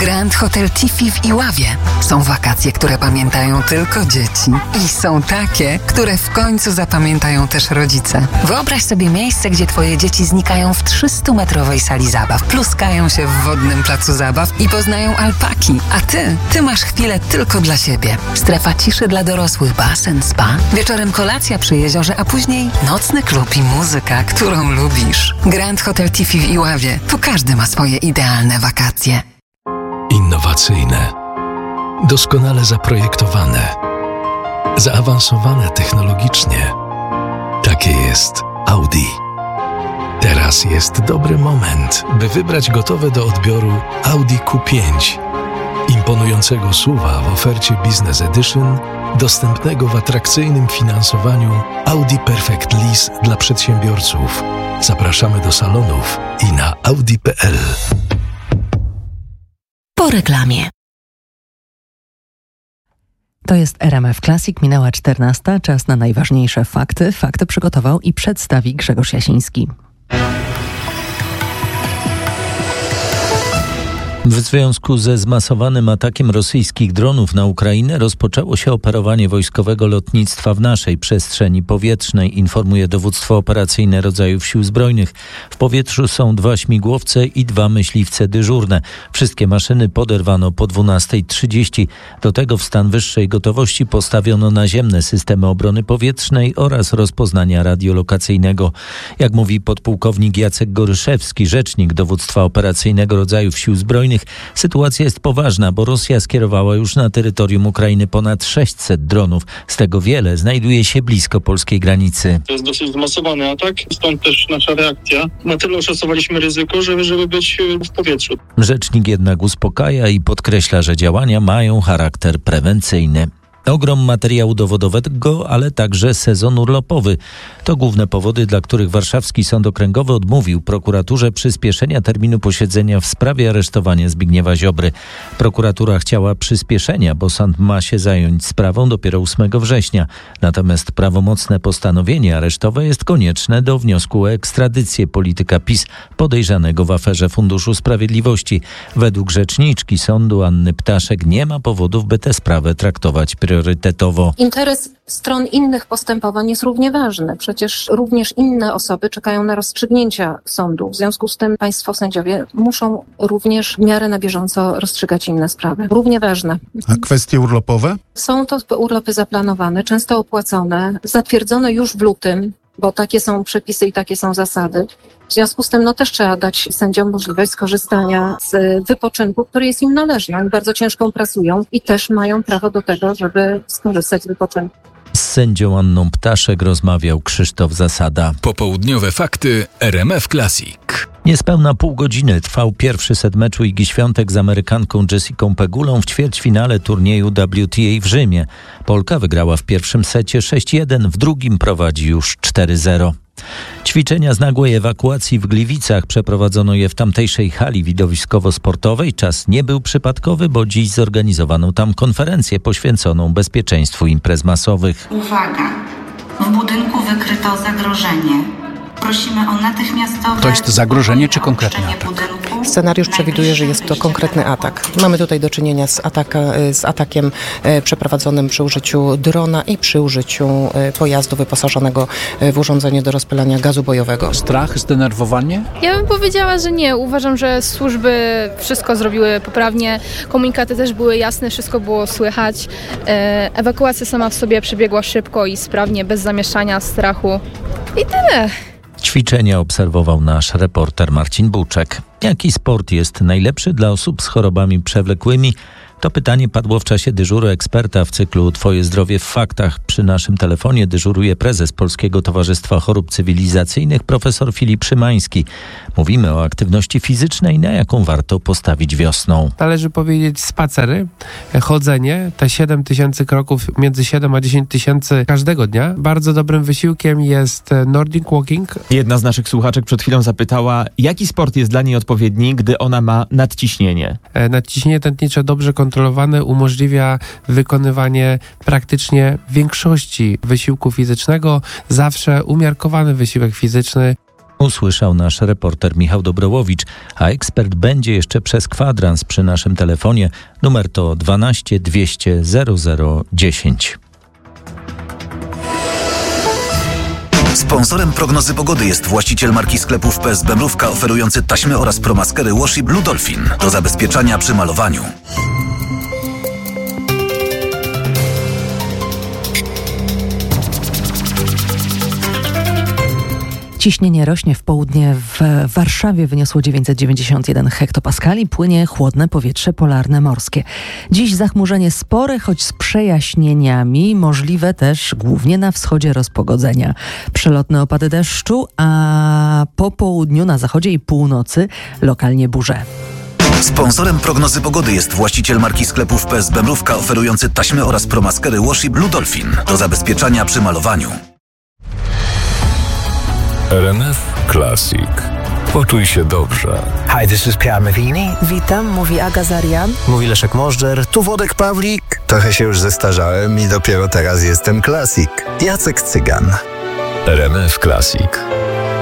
Grand Hotel Tifi w Iławie. Są wakacje, które pamiętają tylko dzieci. I są takie, które w końcu zapamiętają też rodzice. Wyobraź sobie miejsce, gdzie twoje dzieci znikają w 300-metrowej sali zabaw, pluskają się w wodnym placu zabaw i poznają alpaki. A ty masz chwilę tylko dla siebie. Strefa ciszy dla dorosłych, basen, spa, wieczorem kolacja przy jeziorze, a później nocny klub i muzyka, którą lubisz. Grand Hotel Tifi w Iławie. Tu każdy ma swoje idealne wakacje. Innowacyjne, doskonale zaprojektowane, zaawansowane technologicznie. Takie jest Audi. Teraz jest dobry moment, by wybrać gotowe do odbioru Audi Q5. Imponującego SUV-a w ofercie Business Edition, dostępnego w atrakcyjnym finansowaniu Audi Perfect Lease dla przedsiębiorców. Zapraszamy do salonów i na audi.pl. Po reklamie. To jest RMF Classic, minęła 14, czas na najważniejsze fakty. Fakty przygotował i przedstawi Grzegorz Jasiński. W związku ze zmasowanym atakiem rosyjskich dronów na Ukrainę rozpoczęło się operowanie wojskowego lotnictwa w naszej przestrzeni powietrznej, informuje Dowództwo Operacyjne Rodzajów Sił Zbrojnych. W powietrzu są 2 śmigłowce i 2 myśliwce dyżurne. Wszystkie maszyny poderwano po 12:30. Do tego w stan wyższej gotowości postawiono naziemne systemy obrony powietrznej oraz rozpoznania radiolokacyjnego. Jak mówi podpułkownik Jacek Goryszewski, rzecznik Dowództwa Operacyjnego Rodzajów Sił Zbrojnych, sytuacja jest poważna, bo Rosja skierowała już na terytorium Ukrainy ponad 600 dronów. Z tego wiele znajduje się blisko polskiej granicy. To jest dosyć zmasowany atak, stąd też nasza reakcja. Na tyle oszacowaliśmy ryzyko, żeby być w powietrzu. Rzecznik jednak uspokaja i podkreśla, że działania mają charakter prewencyjny. Ogrom materiału dowodowego, ale także sezon urlopowy. To główne powody, dla których warszawski Sąd Okręgowy odmówił prokuraturze przyspieszenia terminu posiedzenia w sprawie aresztowania Zbigniewa Ziobry. Prokuratura chciała przyspieszenia, bo sąd ma się zająć sprawą dopiero 8 września. Natomiast prawomocne postanowienie aresztowe jest konieczne do wniosku o ekstradycję polityka PiS podejrzanego w aferze Funduszu Sprawiedliwości. Według rzeczniczki sądu Anny Ptaszek nie ma powodów, by tę sprawę traktować priorytetowo. Interes stron innych postępowań jest równie ważny. Przecież również inne osoby czekają na rozstrzygnięcia sądu. W związku z tym państwo sędziowie muszą również w miarę na bieżąco rozstrzygać inne sprawy. Równie ważne. A kwestie urlopowe? Są to urlopy zaplanowane, często opłacone, zatwierdzone już w lutym, bo takie są przepisy i takie są zasady. W związku z tym też trzeba dać sędziom możliwość skorzystania z wypoczynku, który jest im należny. Oni bardzo ciężko pracują i też mają prawo do tego, żeby skorzystać z wypoczynku. Z sędzią Anną Ptaszek rozmawiał Krzysztof Zasada. Popołudniowe fakty RMF Classic. Niespełna pół godziny trwał pierwszy set meczu Igi Świątek z Amerykanką Jessicą Pegulą w ćwierćfinale turnieju WTA w Rzymie. Polka wygrała w pierwszym secie 6-1, w drugim prowadzi już 4-0. Ćwiczenia z nagłej ewakuacji w Gliwicach przeprowadzono je w tamtejszej hali widowiskowo-sportowej. Czas nie był przypadkowy, bo dziś zorganizowano tam konferencję poświęconą bezpieczeństwu imprez masowych. Uwaga! W budynku wykryto zagrożenie. Prosimy o natychmiastowe... To jest zagrożenie czy konkretny atak? Scenariusz przewiduje, że jest to konkretny atak. Mamy tutaj do czynienia z atakiem przeprowadzonym przy użyciu drona i przy użyciu pojazdu wyposażonego w urządzenie do rozpylania gazu bojowego. Strach, zdenerwowanie? Ja bym powiedziała, że nie. Uważam, że służby wszystko zrobiły poprawnie. Komunikaty też były jasne, wszystko było słychać. Ewakuacja sama w sobie przebiegła szybko i sprawnie, bez zamieszania, strachu. I tyle. Ćwiczenia obserwował nasz reporter Marcin Buczek. Jaki sport jest najlepszy dla osób z chorobami przewlekłymi? To pytanie padło w czasie dyżuru eksperta w cyklu Twoje zdrowie w faktach. Przy naszym telefonie dyżuruje prezes Polskiego Towarzystwa Chorób Cywilizacyjnych profesor Filip Szymański. Mówimy o aktywności fizycznej, na jaką warto postawić wiosną. Należy powiedzieć spacery, chodzenie, te 7 tysięcy kroków, między 7 a 10 tysięcy każdego dnia. Bardzo dobrym wysiłkiem jest Nordic Walking. Jedna z naszych słuchaczek przed chwilą zapytała, jaki sport jest dla niej odpowiedni, gdy ona ma nadciśnienie. Nadciśnienie tętnicze dobrze kontrolowane umożliwia wykonywanie praktycznie większości wysiłku fizycznego. Zawsze umiarkowany wysiłek fizyczny. usłyszał nasz reporter Michał Dobrołowicz, a ekspert będzie jeszcze przez kwadrans przy naszym telefonie. Numer to 12 200 0010. Sponsorem prognozy pogody jest właściciel marki sklepów PSB Mrówka oferujący taśmy oraz promaskery Washi Blue Dolphin do zabezpieczania przy malowaniu. Ciśnienie rośnie w południe. W Warszawie wyniosło 991 hektopaskali. Płynie chłodne powietrze polarne morskie. Dziś zachmurzenie spore, choć z przejaśnieniami. Możliwe też głównie na wschodzie rozpogodzenia. Przelotne opady deszczu, a po południu na zachodzie i północy lokalnie burze. Sponsorem prognozy pogody jest właściciel marki sklepów PSB Mrówka oferujący taśmy oraz promaskery Washi Blue Dolphin do zabezpieczania przy malowaniu. RMF Classic. Poczuj się dobrze. Hi, this is Pierre Mavini. Witam, mówi Aga Zarian. Mówi Leszek Możdżer. Tu Włodek Pawlik. Trochę się już zestarzałem i dopiero teraz jestem klasik. Jacek Cygan. RMF Classic.